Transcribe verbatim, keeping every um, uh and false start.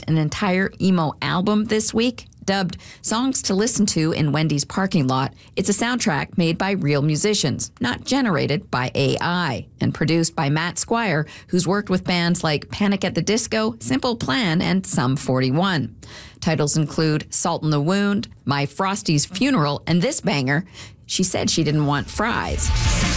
released an entire emo album this week, dubbed Songs to Listen to in Wendy's Parking Lot. It's a soundtrack made by real musicians, not generated by A I, and produced by Matt Squire, who's worked with bands like Panic at the Disco, Simple Plan, and Sum forty-one. Titles include Salt in the Wound, My Frosty's Funeral, and this banger, She Said She Didn't Want Fries.